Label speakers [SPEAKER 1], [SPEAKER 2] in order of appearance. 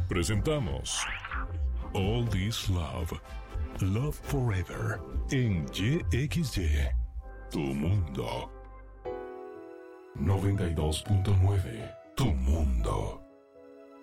[SPEAKER 1] Presentamos All This Love, Love Forever, en YXY, Tu Mundo. 92.9, Tu Mundo.